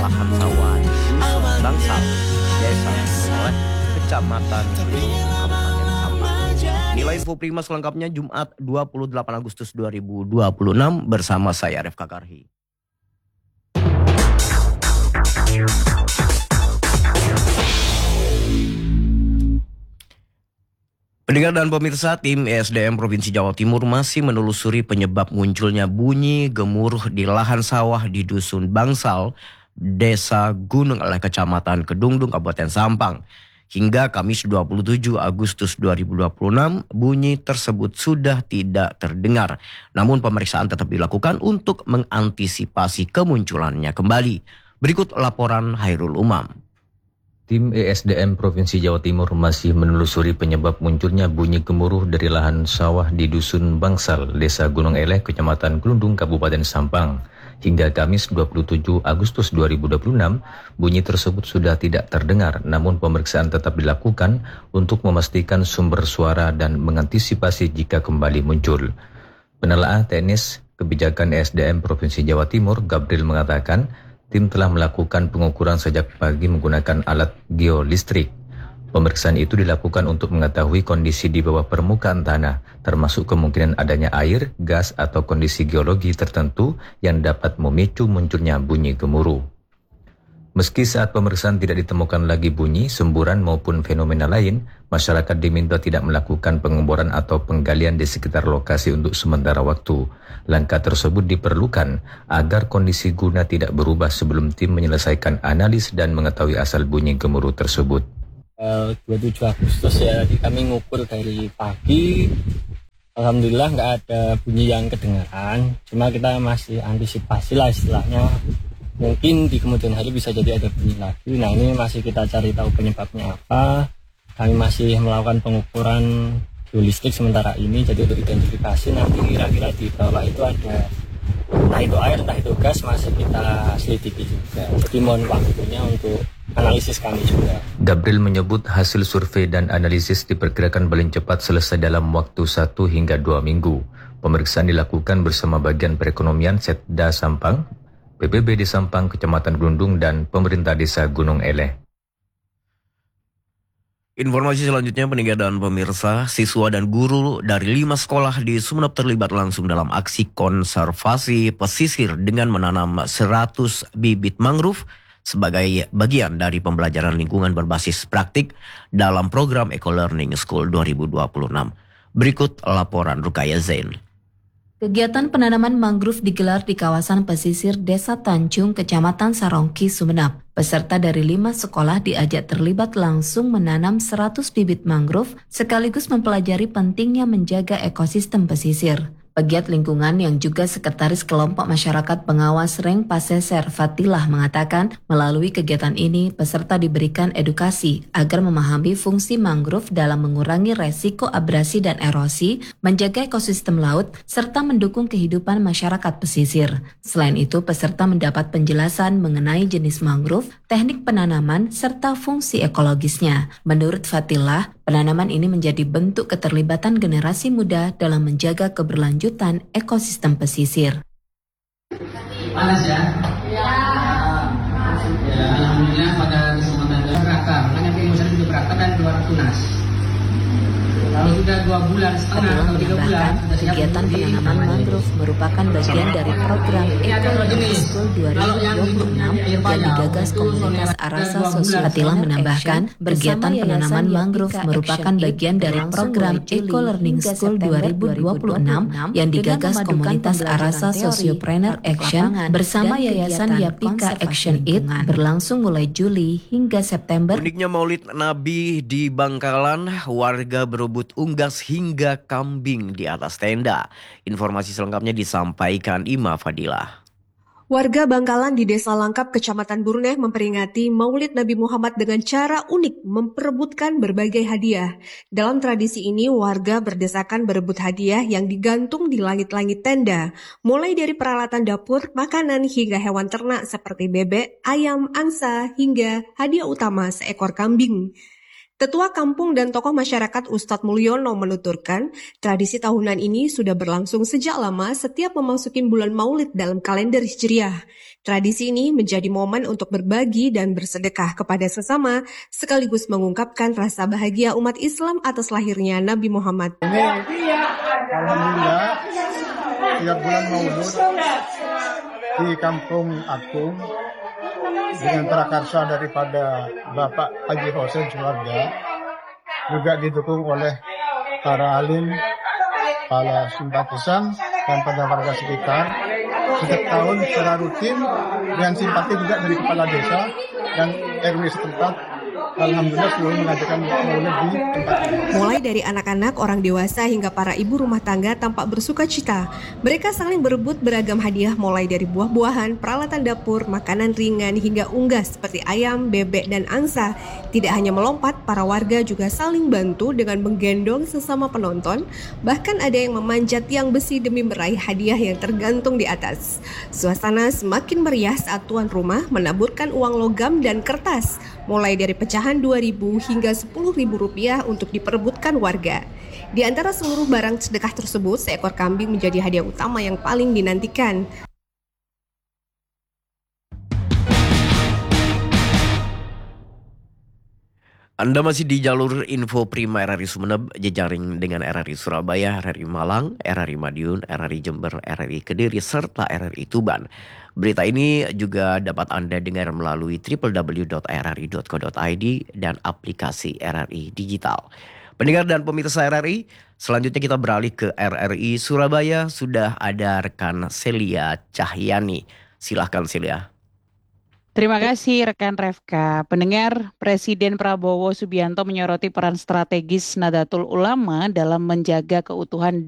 lahan sawah di Dusun Bangsal, Desa Gunung, Kecamatan Kedung, Kabupaten Sampang. Nilai info prima selengkapnya Jumat 28 Agustus 2026 bersama saya Arif Kakarhi. Pendengar dan pemirsa, tim ESDM Provinsi Jawa Timur masih menelusuri penyebab munculnya bunyi gemuruh di lahan sawah di Dusun Bangsal, Desa Gunung Eleh, Kecamatan Kedungdung, Kabupaten Sampang. Hingga Kamis 27 Agustus 2026, bunyi tersebut sudah tidak terdengar. Namun pemeriksaan tetap dilakukan untuk mengantisipasi kemunculannya kembali. Berikut laporan Hairul Umam. Tim ESDM Provinsi Jawa Timur masih menelusuri penyebab munculnya bunyi gemuruh dari lahan sawah di Dusun Bangsal, Desa Gunung Eleh, Kecamatan Kedungdung, Kabupaten Sampang. Hingga Kamis 27 Agustus 2026, bunyi tersebut sudah tidak terdengar, namun pemeriksaan tetap dilakukan untuk memastikan sumber suara dan mengantisipasi jika kembali muncul. Penelaah Teknis Kebijakan ESDM Provinsi Jawa Timur, Gabriel, mengatakan, tim telah melakukan pengukuran sejak pagi menggunakan alat geolistrik. Pemeriksaan itu dilakukan untuk mengetahui kondisi di bawah permukaan tanah, termasuk kemungkinan adanya air, gas, atau kondisi geologi tertentu yang dapat memicu munculnya bunyi gemuruh. Meski saat pemeriksaan tidak ditemukan lagi bunyi, semburan maupun fenomena lain, masyarakat diminta tidak melakukan pengeboran atau penggalian di sekitar lokasi untuk sementara waktu. Langkah tersebut diperlukan agar kondisi guna tidak berubah sebelum tim menyelesaikan analis dan mengetahui asal bunyi gemuruh tersebut. 27 Agustus ya, kami ngukur dari pagi. Alhamdulillah nggak ada bunyi yang kedengaran, cuma kita masih antisipasi lah istilahnya. Mungkin di kemudian hari bisa jadi ada bunyi lagi. Nah, ini masih kita cari tahu penyebabnya apa. Kami masih melakukan pengukuran geolistrik sementara ini. Jadi untuk identifikasi nanti kira-kira di bawah itu ada, entah itu air, entah itu gas, masih kita selidiki juga. Jadi mohon waktunya untuk analisis kami juga. Gabriel menyebut hasil survei dan analisis diperkirakan paling cepat selesai dalam waktu 1 hingga 2 minggu. Pemeriksaan dilakukan bersama bagian perekonomian Setda Sampang, PBB di Sampang, Kecamatan Kedungdung, dan pemerintah desa Gunung Eleh. Informasi selanjutnya, pendengar dan pemirsa, siswa dan guru dari 5 sekolah di Sumeneb terlibat langsung dalam aksi konservasi pesisir dengan menanam 100 bibit mangrove sebagai bagian dari pembelajaran lingkungan berbasis praktik dalam program Eco Learning School 2026. Berikut laporan Rukaya Zain. Kegiatan penanaman mangrove digelar di kawasan pesisir Desa Tanjung, Kecamatan Sarongki, Sumeneb. Peserta dari 5 sekolah diajak terlibat langsung menanam 100 bibit mangrove sekaligus mempelajari pentingnya menjaga ekosistem pesisir. Pegiat lingkungan yang juga sekretaris kelompok masyarakat pengawas Reng Paseser Fatilah mengatakan melalui kegiatan ini peserta diberikan edukasi agar memahami fungsi mangrove dalam mengurangi resiko abrasi dan erosi, menjaga ekosistem laut, serta mendukung kehidupan masyarakat pesisir. Selain itu peserta mendapat penjelasan mengenai jenis mangrove, teknik penanaman, serta fungsi ekologisnya. Menurut Fatilah, penanaman ini menjadi bentuk keterlibatan generasi muda dalam menjaga keberlanjutan ekosistem pesisir. Panas ya? Ya. Alhamdulillah pada kesempatan ini berakar. Makanya pengusaha juga berakar dan keluar tunas. Kalau sudah 2 bulan setengah atau 3 bulan, kegiatan penanaman mangrove merupakan bagian dari program Eco Learning School 2026 yang digagas komunitas Arasa Sosial. Fatilah menambahkan, kegiatan penanaman mangrove merupakan bagian dari program Eco Learning School 2026 yang digagas komunitas Arasa Sociopreneur Action bersama Yayasan Yapika Action Aid berlangsung mulai Juli hingga September. Uniknya Maulid Nabi di Bangkalan, warga berebut unggas hingga kambing di atas tenda. Informasi selengkapnya disampaikan Ima Fadilah. Warga Bangkalan di Desa Langkap, Kecamatan Burneh memperingati Maulid Nabi Muhammad dengan cara unik memperebutkan berbagai hadiah. Dalam tradisi ini, warga berdesakan berebut hadiah yang digantung di langit-langit tenda, mulai dari peralatan dapur, makanan, hingga hewan ternak seperti bebek, ayam, angsa, hingga hadiah utama seekor kambing. Tetua Kampung dan tokoh masyarakat Ustadz Mulyono menuturkan, tradisi tahunan ini sudah berlangsung sejak lama setiap memasuki bulan Maulid dalam kalender Hijriah. Tradisi ini menjadi momen untuk berbagi dan bersedekah kepada sesama, sekaligus mengungkapkan rasa bahagia umat Islam atas lahirnya Nabi Muhammad. Ini alhamdulillah tiap bulan Maulud di Kampung Agung dengan prakarsa daripada Bapak Haji Hosen Suwarga, juga didukung oleh para alim, para simpatisan, dan pada warga sekitar. Setiap tahun secara rutin dengan simpati juga dari kepala desa dan RW setempat, alhamdulillah selalu mengadakan maulid di tempat ini. Mulai dari anak-anak, orang dewasa hingga para ibu rumah tangga tampak bersuka cita. Mereka saling berebut beragam hadiah mulai dari buah-buahan, peralatan dapur, makanan ringan hingga unggas seperti ayam, bebek, dan angsa. Tidak hanya melompat, para warga juga saling bantu dengan menggendong sesama penonton. Bahkan ada yang memanjat tiang besi demi meraih hadiah yang tergantung di atas. Suasana semakin meriah saat tuan rumah menaburkan uang logam dan kertas, mulai dari pecahan Rp2.000 hingga Rp10.000 untuk diperebutkan warga. Di antara seluruh barang sedekah tersebut, seekor kambing menjadi hadiah utama yang paling dinantikan. Anda masih di jalur info Prima RRI Sumeneb, jejaring dengan RRI Surabaya, RRI Malang, RRI Madiun, RRI Jember, RRI Kediri, serta RRI Tuban. Berita ini juga dapat Anda dengar melalui www.rri.co.id dan aplikasi RRI Digital. Pendengar dan pemirsa RRI, selanjutnya kita beralih ke RRI Surabaya. Sudah ada rekan Celia Cahyani. Silahkan Celia. Terima kasih rekan Refka. Pendengar, Presiden Prabowo Subianto menyoroti peran strategis Nahdlatul Ulama dalam menjaga keutuhan